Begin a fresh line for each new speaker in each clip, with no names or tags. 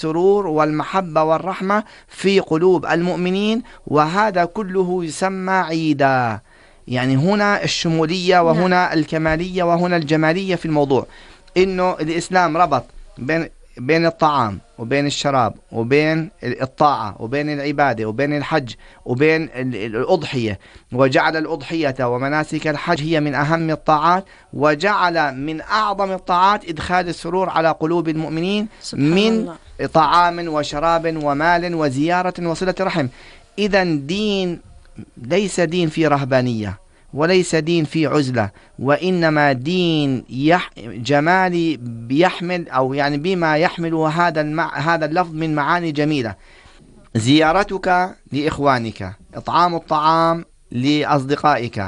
السرور والمحبة والرحمة في قلوب المؤمنين، وهذا كله يسمى عيدا. يعني هنا الشمولية وهنا الكمالية وهنا الجمالية في الموضوع، إنه الإسلام ربط بين الطعام وبين الشراب وبين الطاعة وبين العبادة وبين الحج وبين الأضحية، وجعل الأضحية ومناسك الحج هي من أهم الطاعات، وجعل من أعظم الطاعات إدخال السرور على قلوب المؤمنين من طعام وشراب ومال وزيارة وصلة رحم. إذن دين ليس دين في رهبانية، وليس دين في عزلة، وإنما دين جمالي بيحمل، أو يعني بما يحمل هذا اللفظ من معاني جميلة: زيارتك لإخوانك، إطعام الطعام لأصدقائك،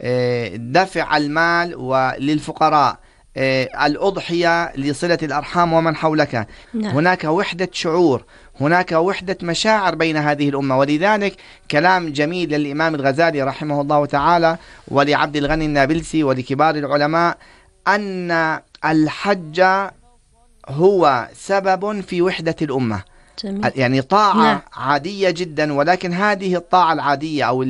دفع المال للفقراء، الأضحية لصلة الأرحام ومن حولك. هناك وحدة شعور، هناك وحدة مشاعر بين هذه الأمة. ولذلك كلام جميل للإمام الغزالي رحمه الله تعالى، ولعبد الغني النابلسي، ولكبار العلماء، أن الحج هو سبب في وحدة الأمة. يعني طاعة عادية جدا، ولكن هذه الطاعة العادية أو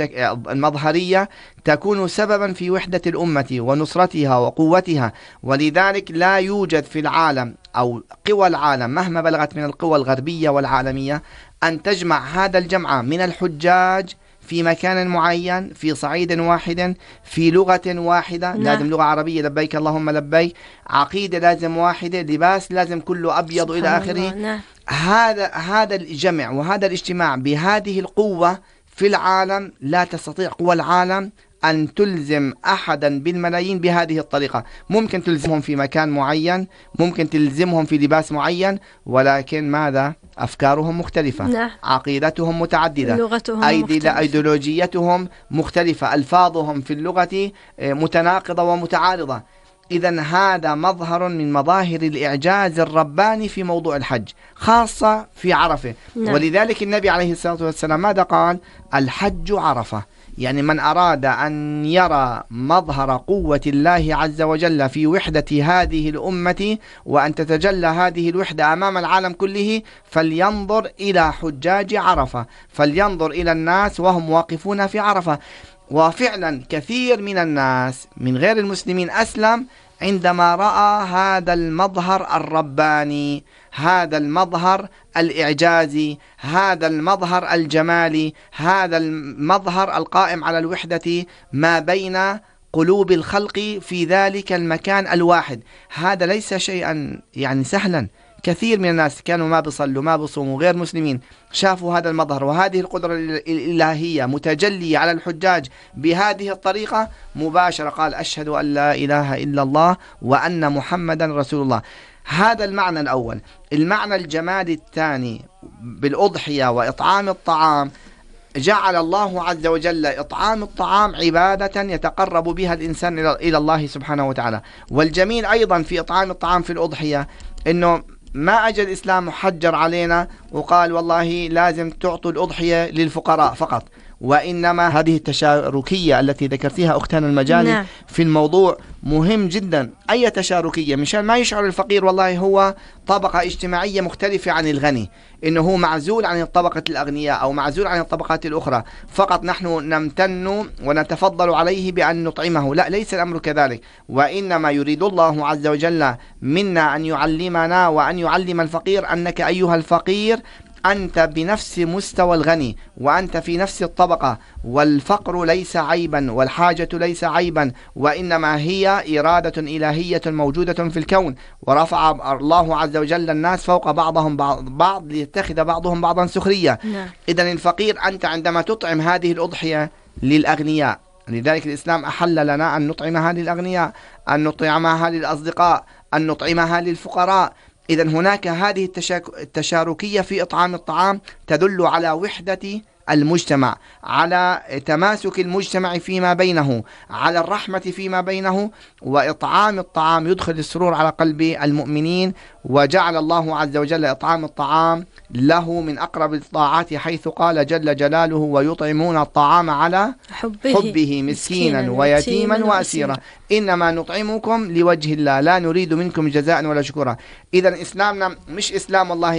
المظهرية تكون سببا في وحدة الأمة ونصرتها وقوتها. ولذلك لا يوجد في العالم أو قوى العالم مهما بلغت من القوى الغربية والعالمية أن تجمع هذا الجمع من الحجاج في مكان معين، في صعيد واحد، في لغة واحدة. لازم لغة عربية، لبيك اللهم لبيك، عقيدة لازم واحدة، لباس لازم كله أبيض إلى آخره. هذا الجمع وهذا الاجتماع بهذه القوة في العالم، لا تستطيع قوى العالم أن تلزم أحدا بالملايين بهذه الطريقة. ممكن تلزمهم في مكان معين، ممكن تلزمهم في لباس معين، ولكن ماذا؟ أفكارهم مختلفة، عقيدتهم متعددة، أيديولوجيتهم مختلفة، ألفاظهم في اللغة متناقضة ومتعارضة. إذن هذا مظهر من مظاهر الإعجاز الرباني في موضوع الحج، خاصة في عرفة. ولذلك النبي عليه الصلاة والسلام ماذا قال؟ الحج عرفة. يعني من أراد أن يرى مظهر قوة الله عز وجل في وحدة هذه الأمة، وأن تتجلى هذه الوحدة أمام العالم كله، فلينظر إلى حجاج عرفة، فلينظر إلى الناس وهم واقفون في عرفة. وفعلا كثير من الناس من غير المسلمين أسلم عندما رأى هذا المظهر الرباني، هذا المظهر الإعجازي، هذا المظهر الجمالي، هذا المظهر القائم على الوحدة ما بين قلوب الخلق في ذلك المكان الواحد. هذا ليس شيئا يعني سهلا. كثير من الناس كانوا ما بيصلوا ما بيصوموا غير مسلمين، شافوا هذا المظهر وهذه القدرة الإلهية متجلية على الحجاج بهذه الطريقة، مباشرة قال: أشهد أن لا إله إلا الله وأن محمدا رسول الله. هذا المعنى الأول. المعنى الجمالي الثاني بالأضحية وإطعام الطعام، جعل الله عز وجل إطعام الطعام عبادة يتقرب بها الإنسان إلى الله سبحانه وتعالى. والجميل أيضا في إطعام الطعام في الأضحية إنه ما أجى الإسلام حجر علينا وقال والله لازم تعطوا الأضحية للفقراء فقط، وإنما هذه التشاركية التي ذكرتيها أختنا المجالي في الموضوع مهم جدا. أي تشاركية؟ مشان ما يشعر الفقير والله هو طبقة اجتماعية مختلفة عن الغني، إنه هو معزول عن طبقة الأغنياء أو معزول عن الطبقات الأخرى، فقط نحن نمتن ونتفضل عليه بأن نطعمه. لا، ليس الأمر كذلك، وإنما يريد الله عز وجل منا أن يعلمنا وأن يعلم الفقير أنك أيها الفقير أنت بنفس مستوى الغني، وأنت في نفس الطبقة، والفقر ليس عيبا والحاجة ليس عيبا، وإنما هي إرادة إلهية موجودة في الكون، ورفع الله عز وجل الناس فوق بعضهم بعض ليتخذ بعضهم بعضا سخرية. إذن الفقير أنت عندما تطعم هذه الأضحية للأغنياء، لذلك الإسلام أحل لنا أن نطعمها للأغنياء، أن نطعمها للأصدقاء، أن نطعمها للفقراء. إذن هناك هذه التشاركية في إطعام الطعام تدل على وحدة المجتمع، على تماسك المجتمع فيما بينه، على الرحمة فيما بينه. وإطعام الطعام يدخل السرور على قلب المؤمنين، وجعل الله عز وجل إطعام الطعام له من أقرب الطاعات، حيث قال جل جلاله: ويطعمون الطعام على حبه مسكينا ويتيما وأسيرا إنما نطعمكم لوجه الله لا نريد منكم جزاء ولا شكورا. إذن إسلامنا مش إسلام والله